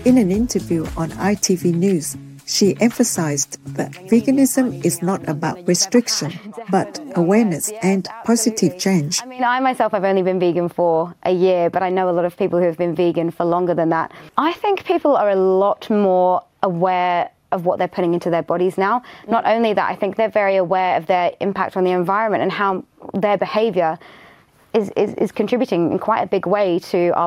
In an interview on ITV News, she emphasized that veganism is not about restriction, but awareness and positive change. I mean, I myself have only been vegan for a year, but I know a lot of people who have been vegan for longer than that. I think people are a lot more aware of what they're putting into their bodies now. Not only that, I think they're very aware of their impact on the environment and how their behaviour is contributing in quite a big way to our